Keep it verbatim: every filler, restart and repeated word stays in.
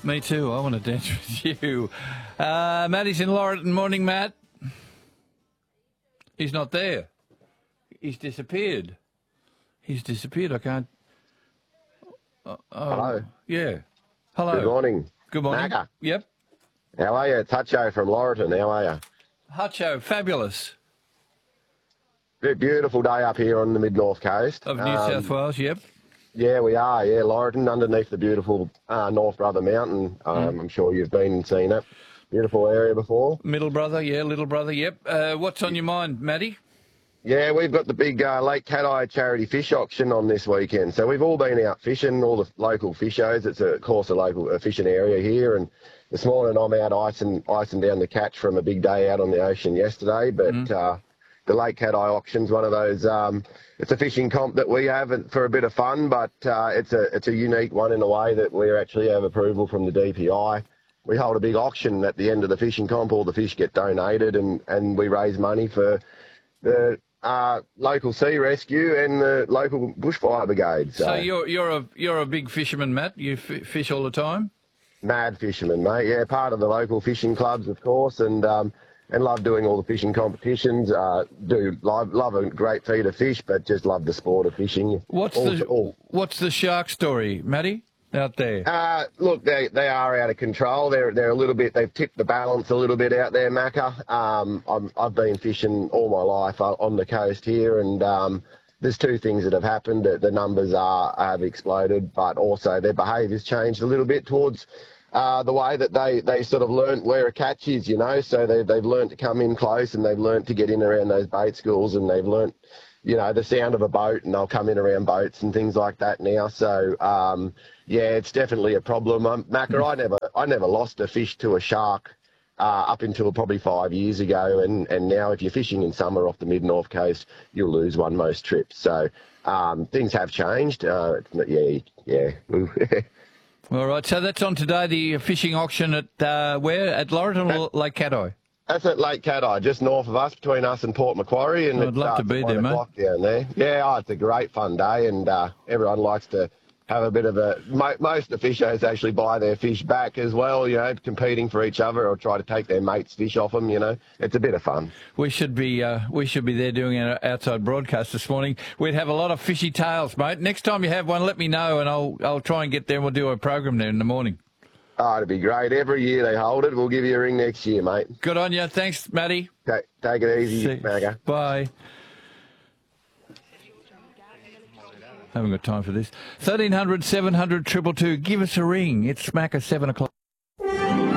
Me too. I want to dance with you. Uh, Matty's in Laurelton. Morning, Matt. He's not there. He's disappeared. He's disappeared. I can't. Uh, oh, Hello. Yeah. Hello. Good morning. Good morning. Macca. Yep. How are you? It's Hutcho from Laurelton. How are you? Hutcho, fabulous. Be- Beautiful day up here on the mid-north coast. Of New Um, South Wales, yep. Yeah, we are. Yeah, Laurelton, underneath the beautiful uh, North Brother Mountain. Um, Mm. I'm sure you've been and seen it. Beautiful area before. Middle brother, yeah, little brother, yep. Uh, what's on your mind, Matty? Yeah, we've got the big uh, Lake Cat-Eye charity fish auction on this weekend. So we've all been out fishing, all the local fishers. It's, a, of course, a local a fishing area here. And this morning I'm out icing, icing down the catch from a big day out on the ocean yesterday. But Mm. uh, the Lake Cat-Eye auction's one of those, um, it's a fishing comp that we have for a bit of fun, but uh, it's a it's a unique one in a way that we actually have approval from the D P I. We hold a big auction at the end of the fishing comp. All the fish get donated and, and we raise money for the uh, local sea rescue and the local bushfire brigade. So, So you're you're a you're a big fisherman, Matt. You f- fish all the time. mad fisherman, mate. Yeah, part of the local fishing clubs, of course, and um, and love doing all the fishing competitions. Uh, do love love a great feed of fish, but just love the sport of fishing. What's all, the all. What's the shark story, Matty? Out there. Uh, look, they they are out of control. They're they're a little bit. They've tipped the balance a little bit out there, Macca. Um, I'm, I've been fishing all my life on the coast here, and um, there's two things that have happened. The, the numbers are have exploded, but also their behaviour's changed a little bit towards uh, the way that they, they sort of learnt where a catch is. You know, so they they've learnt to come in close, and they've learnt to get in around those bait schools, and they've learnt, you know, the sound of a boat, and they'll come in around boats and things like that now. So, um, yeah, it's definitely a problem. Um, Macca, I never, I never lost a fish to a shark uh, up until probably five years ago, and, and now if you're fishing in summer off the mid-north coast, you'll lose one most trips. So um, things have changed. Uh, yeah, yeah. All right, so that's on today. The fishing auction at uh, where at Laurelton or Lake Cat-Eye? That's at Lake Cat-Eye, just north of us, between us and Port Macquarie. And I'd love to be there, mate. Down there. Yeah, oh, it's a great fun day, and uh, everyone likes to have a bit of a... Mo- most of the fishers actually buy their fish back as well, you know, competing for each other or try to take their mates' fish off them, you know. It's a bit of fun. We should be uh, we should be there doing our outside broadcast this morning. We'd have a lot of fishy tales, mate. Next time you have one, let me know, and I'll I'll try and get there, and we'll do a program there in the morning. Oh, it'd be great. Every year they hold it. We'll give you a ring next year, mate. Good on you. Thanks, Matty. Take, take it easy, Macca. Bye. Haven't got time for this. thirteen hundred, seven hundred, two two two. Give us a ring. It's smack at seven o'clock.